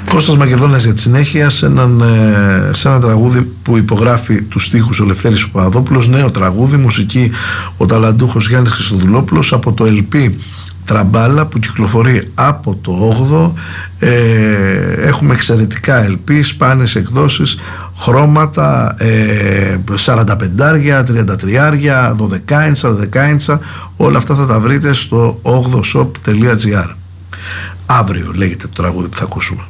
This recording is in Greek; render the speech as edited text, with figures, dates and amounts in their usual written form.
Κώστας Μακεδόνας για τη συνέχεια σε ένα τραγούδι που υπογράφει τους στίχους ο Λευτέρης ο Παπαδόπουλος, νέο τραγούδι, μουσική ο ταλαντούχος Γιάννης Χριστοδουλόπουλος, από το LP Τραμπάλα που κυκλοφορεί από το 8ο. Έχουμε εξαιρετικά LP, σπάνιες εκδόσεις, χρώματα, 45, 33, 12, όλα αυτά θα τα βρείτε στο 8shop.gr. Αύριο λέγεται το τραγούδι που θα ακούσουμε.